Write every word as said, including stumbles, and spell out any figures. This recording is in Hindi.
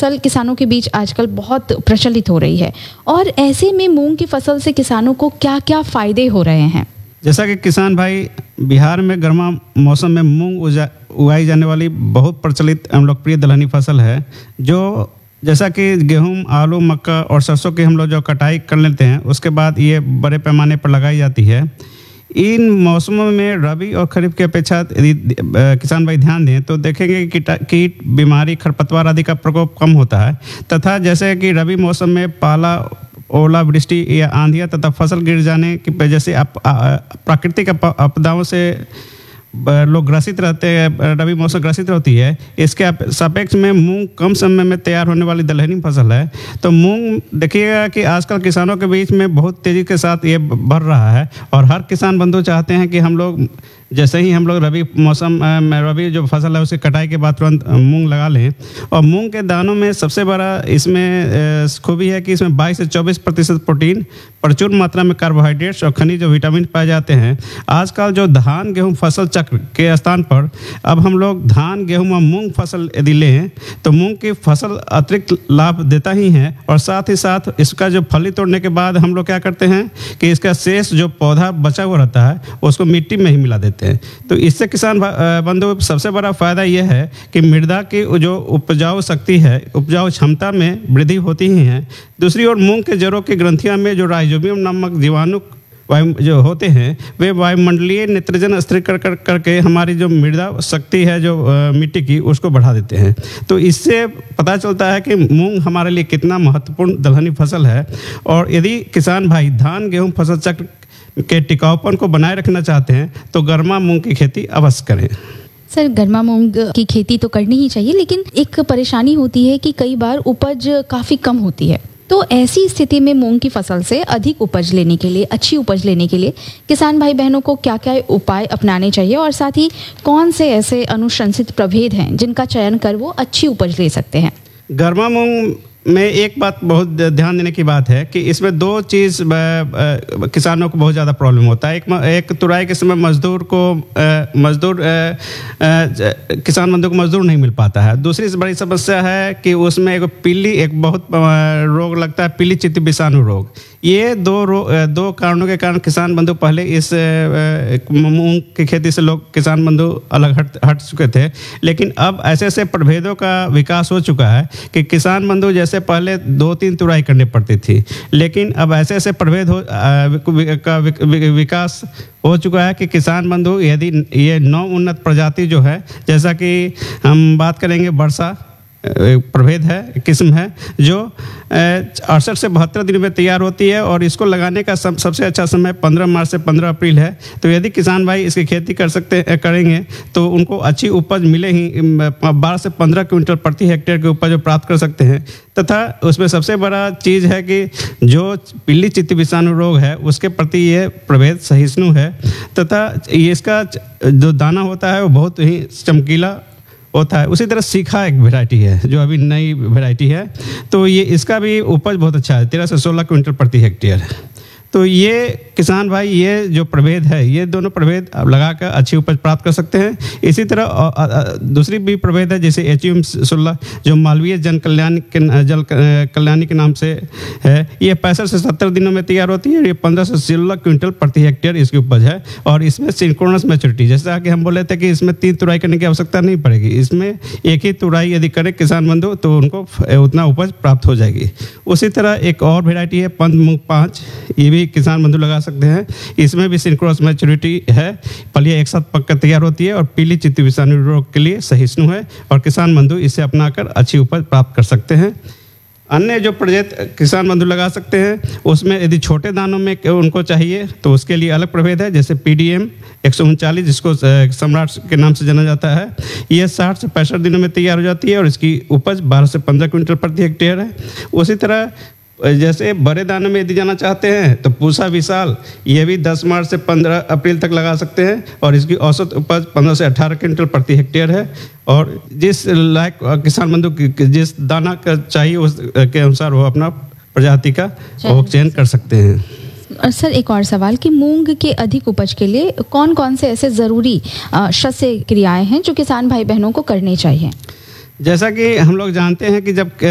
फसल किसानों के बीच आजकल बहुत प्रचलित हो रही है, और ऐसे में मूंग की फसल से किसानों को क्या क्या फ़ायदे हो रहे हैं? जैसा कि किसान भाई, बिहार में गर्मा मौसम में मूंग उगाई जाने वाली बहुत प्रचलित एवं लोकप्रिय दलहनी फसल है, जो जैसा कि गेहूं, आलू, मक्का और सरसों की हम लोग जो कटाई कर लेते हैं उसके बाद ये बड़े पैमाने पर लगाई जाती है। इन मौसमों में रबी और खरीफ की अपेक्षा यदि किसान भाई ध्यान दें तो देखेंगे कि कीट, बीमारी, खरपतवार आदि का प्रकोप कम होता है, तथा जैसे कि रबी मौसम में पाला, ओलावृष्टि या आंधियाँ तथा फसल गिर जाने की वजह से प्राकृतिक आपदाओं से लोग ग्रसित रहते हैं, रबी मौसम ग्रसित होती है। इसके सापेक्ष में मूंग कम समय में तैयार होने वाली दलहनी फसल है। तो मूंग देखिएगा कि आजकल किसानों के बीच में बहुत तेज़ी के साथ ये बढ़ रहा है, और हर किसान बंधु चाहते हैं कि हम लोग जैसे ही हम लोग रबी मौसम में रबी जो फसल है उसकी कटाई के बाद तुरंत मूंग लगा लें। और मूंग के दानों में सबसे बड़ा इसमें खूबी है कि इसमें बाईस से चौबीस प्रतिशत प्रोटीन, प्रचुर मात्रा में कार्बोहाइड्रेट्स और खनिज और विटामिन पाए जाते हैं। आजकल जो धान गेहूं फसल चक्र के स्थान पर अब हम लोग धान गेहूं और मूंग फसल यदि लें तो मूंग की फसल अतिरिक्त लाभ देता ही है, और साथ ही साथ इसका जो फली तोड़ने के बाद हम लोग क्या करते हैं कि इसका शेष जो पौधा बचा हुआ रहता है उसको मिट्टी में ही मिला देते हैं। तो इससे किसान बंधु सबसे बड़ा फायदा यह है कि मृदा की जो उपजाऊ शक्ति है, उपजाऊ क्षमता में वृद्धि होती ही है। दूसरी ओर मूंग के जड़ों की ग्रंथियों में जो राइजोबियम नामक जीवाणु वायु जो होते हैं वे वायुमंडलीय नाइट्रोजन स्थिरीकरण कर करके हमारी जो मृदा शक्ति है जो आ, मिट्टी की उसको बढ़ा देते हैं। तो इससे पता चलता है कि मूंग हमारे लिए कितना महत्वपूर्ण दलहनी फसल है। और यदि किसान भाई धान गेहूं फसल चक्र के टिकाऊपन को बनाए रखना चाहते हैं तो गर्मा मूंग की खेती अवश्य करें। सर, गर्मा मूंग की खेती तो करनी ही चाहिए, लेकिन एक परेशानी होती है कि कई बार उपज काफ़ी कम होती है। तो ऐसी स्थिति में मूंग की फसल से अधिक उपज लेने के लिए, अच्छी उपज लेने के लिए किसान भाई बहनों को क्या क्या उपाय अपनाने चाहिए, और साथ ही कौन से ऐसे अनुशंसित प्रभेद हैं जिनका चयन कर वो अच्छी उपज ले सकते हैं? गर्मा मूंग में एक बात बहुत ध्यान देने की बात है कि इसमें दो चीज़ किसानों को बहुत ज़्यादा प्रॉब्लम होता है। एक एक तुराई के समय मजदूर को मजदूर किसान बंधु को मजदूर नहीं मिल पाता है। दूसरी बड़ी समस्या है कि उसमें एक पीली एक बहुत रोग लगता है, पीली चित्ती विषाणु रोग। ये दो रो दो कारणों के कारण किसान बंधु पहले इस मूंग की खेती से लोग किसान बंधु अलग हट हट चुके थे, लेकिन अब ऐसे ऐसे प्रभेदों का विकास हो चुका है कि किसान बंधु जैसे पहले दो तीन तुराई करनी पड़ती थी, लेकिन अब ऐसे ऐसे प्रभेद हो का विकास हो चुका है कि किसान बंधु यदि ये नौ उन्नत प्रजाति जो है, जैसा कि हम बात करेंगे वर्षा प्रभेद है, किस्म है जो अड़सठ से बहत्तर दिन में तैयार होती है, और इसको लगाने का सब, सबसे अच्छा समय पंद्रह मार्च से पंद्रह अप्रैल है। तो यदि किसान भाई इसकी खेती कर सकते करेंगे तो उनको अच्छी उपज मिले ही बारह से पंद्रह क्विंटल प्रति हेक्टेयर की उपज प्राप्त कर सकते हैं। तथा उसमें सबसे बड़ा चीज़ है कि जो पीली चित्ती विषाणु रोग है उसके प्रति ये प्रभेद सहिष्णु है, तथा इसका जो दाना होता है वो बहुत ही चमकीला होता है। उसी तरह सीखा एक वैरायटी है जो अभी नई वैरायटी है, तो ये इसका भी उपज बहुत अच्छा है, तेरह से सोलह क्विंटल प्रति हेक्टेयर है। तो ये किसान भाई ये जो प्रभेद है, ये दोनों प्रभेद आप लगाकर अच्छी उपज प्राप्त कर सकते हैं। इसी तरह दूसरी भी प्रभेद है जैसे एच यू एम सोलह जो मालवीय जन कल्याण के जल कल्याणी के नाम से है। ये पैंसठ से सत्तर दिनों में तैयार होती है। ये पंद्रह से सोलह क्विंटल प्रति हेक्टेयर इसकी उपज है, और इसमें सिंक्रोनस मैच्योरिटी, जैसा कि हम बोले थे कि इसमें तीन तुराई करने की आवश्यकता नहीं पड़ेगी। इसमें एक ही तुराई यदि करे किसान बंधु तो उनको उतना उपज प्राप्त हो जाएगी। उसी तरह एक और वेराइटी है पंद मूंग पाँच, ये भी किसान बंधु लगा सकते हैं। इसमें भी सिंक्रोनस मैच्योरिटी है, फलियां एक साथ पककर तैयार होती है और पीली चित्ती विषाणु रोग के लिए सहिष्णु है, और किसान बंधु इसे अपनाकर अच्छी उपज प्राप्त कर सकते हैं। अन्य जो प्रजाति किसान बंधु लगा सकते हैं उसमें यदि छोटे दानों में उनको चाहिए तो उसके लिए अलग प्रभेद है, जैसे पी डी एम एक सौ उनचालीस जिसको सम्राट के नाम से जाना जाता है। यह साठ से पैंसठ दिनों में तैयार हो जाती है और इसकी उपज बारह से पंद्रह क्विंटल प्रति हेक्टेयर है। उसी तरह जैसे बड़े दाने में यदि जाना चाहते हैं तो पूसा विशाल, ये भी दस मार्च से पंद्रह अप्रैल तक लगा सकते हैं, और इसकी औसत उपज पंद्रह से अठारह क्विंटल प्रति हेक्टेयर है। और जिस लायक किसान बंधु जिस दाना का चाहिए उस के अनुसार वो अपना प्रजाति का वो चयन कर सकते हैं। और सर एक और सवाल कि मूंग के अधिक उपज के लिए कौन कौन से ऐसे ज़रूरी शस्य क्रियाएं हैं जो किसान भाई बहनों को करनी चाहिए? जैसा कि हम लोग जानते हैं कि जब